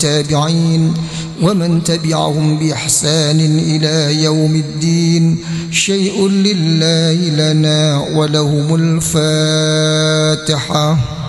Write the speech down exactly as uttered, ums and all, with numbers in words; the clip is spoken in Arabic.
التابعين ومن تبعهم بإحسان إلى يوم الدين. شيء لله لنا ولهم الفاتحة.